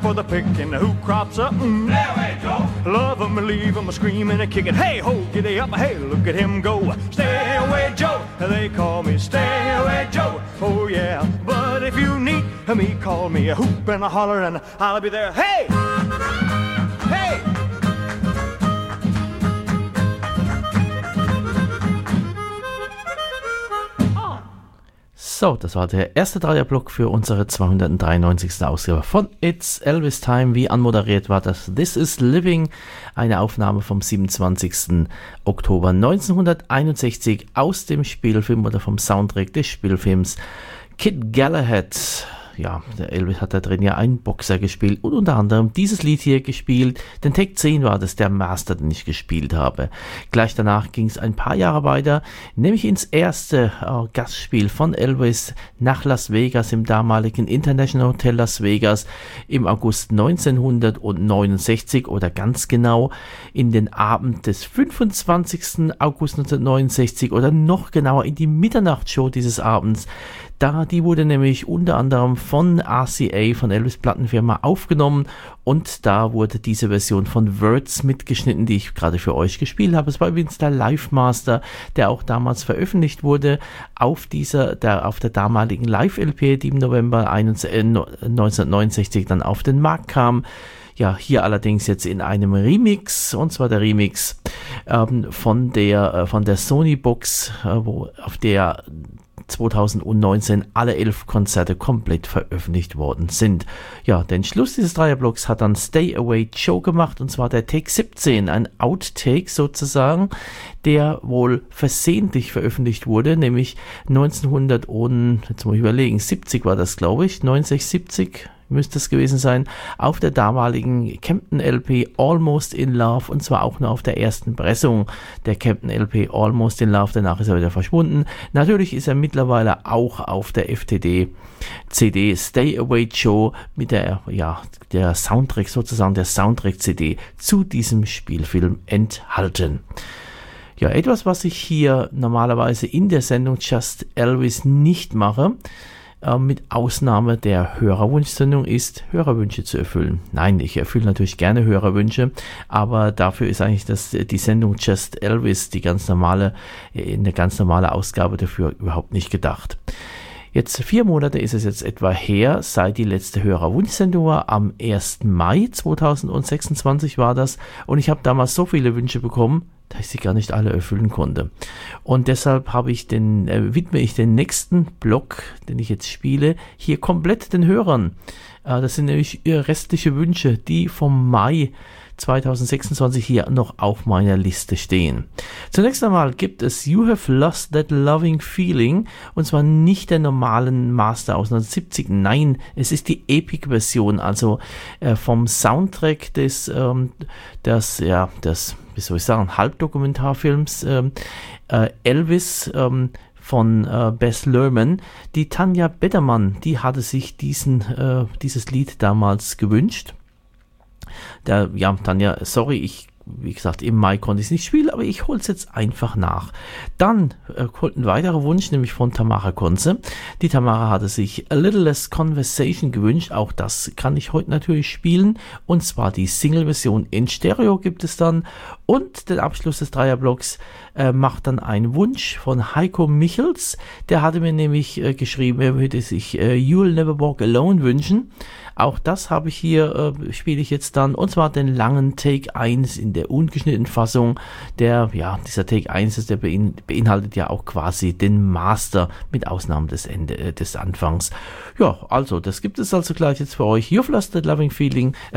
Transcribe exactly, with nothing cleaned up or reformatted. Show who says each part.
Speaker 1: for the picking. Who crops up? Mm.
Speaker 2: Stay away, Joe.
Speaker 1: Love 'em, leave 'em, screaming and kicking. Hey ho, giddy up, hey, look at him go. Stay away, Joe. They call me Stay away, Joe. Oh yeah, but if you need me, call me a hoop and a holler and I'll be there. Hey! Hey!
Speaker 3: So, das war der erste Dreierblock für unsere zweihundertdreiundneunzigste Ausgabe von It's Elvis Time. Wie anmoderiert war das This Is Living, eine Aufnahme vom siebenundzwanzigsten Oktober neunzehnhunderteinundsechzig aus dem Spielfilm oder vom Soundtrack des Spielfilms Kid Galahad. Ja, der Elvis hat da drin ja einen Boxer gespielt und unter anderem dieses Lied hier gespielt. Den Take zehn war das, der Master, den ich gespielt habe. Gleich danach ging es ein paar Jahre weiter, nämlich ins erste äh, Gastspiel von Elvis nach Las Vegas im damaligen International Hotel Las Vegas im August neunzehnhundertneunundsechzig oder ganz genau in den Abend des fünfundzwanzigsten August neunzehnhundertneunundsechzig oder noch genauer in die Mitternachtshow dieses Abends. Da, die wurde nämlich unter anderem von R C A, von Elvis Plattenfirma, aufgenommen und da wurde diese Version von Words mitgeschnitten, die ich gerade für euch gespielt habe. Es war übrigens der Live Master, der auch damals veröffentlicht wurde auf dieser, der, auf der damaligen Live-L P, die im November neunzehnhundertneunundsechzig dann auf den Markt kam. Ja, hier allerdings jetzt in einem Remix, und zwar der Remix ähm, von der äh, von der Sony Box, äh, wo auf der zweitausendneunzehn alle elf Konzerte komplett veröffentlicht worden sind. Ja, den Schluss dieses Dreierblocks hat dann Stay Away Joe gemacht, und zwar der Take siebzehn, ein Outtake sozusagen, der wohl versehentlich veröffentlicht wurde, nämlich neunzehnhundert und, jetzt muss ich überlegen, siebzig war das, glaube ich, neunzig siebzig müsste es gewesen sein, auf der damaligen Captain L P Almost in Love, und zwar auch nur auf der ersten Pressung der Captain L P Almost in Love, danach ist er wieder verschwunden. Natürlich ist er mittlerweile auch auf der F T D C D Stay Away Joe mit der, ja, der Soundtrack sozusagen, der Soundtrack-C D zu diesem Spielfilm enthalten. Ja, etwas, was ich hier normalerweise in der Sendung Just Elvis nicht mache, mit Ausnahme der Hörerwunschsendung, ist, Hörerwünsche zu erfüllen. Nein, ich erfülle natürlich gerne Hörerwünsche, aber dafür ist eigentlich das, die Sendung Just Elvis, die ganz normale, eine ganz normale Ausgabe dafür überhaupt nicht gedacht. Jetzt vier Monate ist es jetzt etwa her, seit die letzte Hörerwunschsendung war. Am ersten Mai zweitausendsechsundzwanzig war das, und ich habe damals so viele Wünsche bekommen, dass ich sie gar nicht alle erfüllen konnte. Und deshalb habe ich den, äh, widme ich den nächsten Block, den ich jetzt spiele, hier komplett den Hörern. Äh, das sind nämlich restliche Wünsche, die vom Mai zweitausendsechsundzwanzig hier noch auf meiner Liste stehen. Zunächst einmal gibt es You Have Lost That Loving Feeling, und zwar nicht der normalen Master aus neunzehnhundertsiebzig, nein, es ist die Epic-Version, also äh, vom Soundtrack des, ähm, des, ja, des, wie soll ich sagen, Halbdokumentarfilms ähm, äh, Elvis ähm, von äh, Baz Luhrmann. Die Tanja Bettermann, die hatte sich diesen, äh, dieses Lied damals gewünscht. Der, ja, Tanja, sorry, ich, wie gesagt, im Mai konnte ich es nicht spielen, aber ich hole es jetzt einfach nach. Dann äh, kommt ein weiterer Wunsch, nämlich von Tamara Konze. Die Tamara hatte sich A Little Less Conversation gewünscht, auch das kann ich heute natürlich spielen, und zwar die Single-Version in Stereo gibt es dann, und den Abschluss des Dreierblocks äh, macht dann ein Wunsch von Heiko Michels, der hatte mir nämlich äh, geschrieben, er würde sich äh, You'll Never Walk Alone wünschen. Auch das habe ich hier, äh, spiele ich jetzt dann, und zwar den langen Take eins in der ungeschnittenen Fassung. Der, ja, dieser Take eins ist, der bein, beinhaltet ja auch quasi den Master, mit Ausnahme des Ende, äh, des Anfangs. Ja, also, das gibt es also gleich jetzt für euch. You've Lost That Loving Feeling.